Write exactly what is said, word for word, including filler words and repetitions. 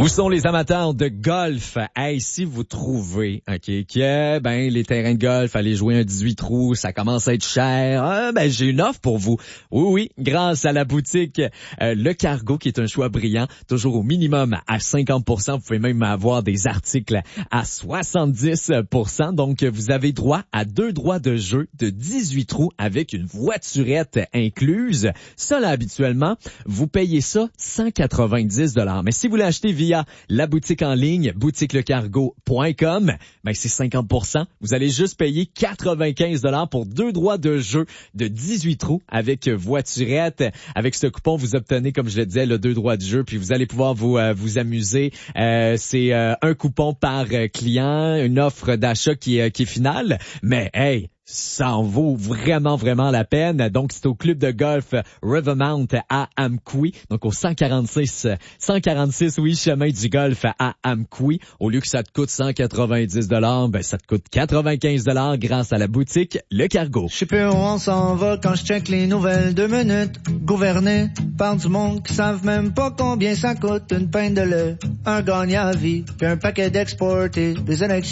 Où sont les amateurs de golf? Hey, si vous trouvez, OK, que, ben, les terrains de golf, aller jouer un dix-huit trous, ça commence à être cher, euh, ben, j'ai une offre pour vous. Oui, oui, grâce à la boutique euh, Le Cargo, qui est un choix brillant, toujours au minimum à cinquante pour cent. Vous pouvez même avoir des articles à soixante-dix pour cent. Donc, vous avez droit à deux droits de jeu de dix-huit trous avec une voiturette incluse. Ça, là, habituellement, vous payez ça cent quatre-vingt-dix dollars. Mais si vous l'achetez via la boutique en ligne, boutique le cargo point com, ben c'est cinquante pour cent. Vous allez juste payer quatre-vingt-quinze dollars pour deux droits de jeu de dix-huit trous avec voiturette. Avec ce coupon, vous obtenez, comme je le disais, le deux droits de jeu, puis vous allez pouvoir vous euh, vous amuser. Euh, c'est euh, un coupon par euh, client, une offre d'achat qui est, qui est finale. Mais hey, ça en vaut vraiment, vraiment la peine. Donc, c'est au club de golf Rivermount à Amqui. Donc, au cent quarante-six, cent quarante-six, oui, chemin du golf à Amqui. Au lieu que ça te coûte cent quatre-vingt-dix dollars, ben, ça te coûte quatre-vingt-quinze dollars grâce à la boutique Le Cargo. Je sais plus où on s'en va quand je check les nouvelles. Deux minutes, gouverné par du monde qui savent même pas combien ça coûte une pinte de lait. Un gagnant à vie, puis un paquet d'exportés, des élections.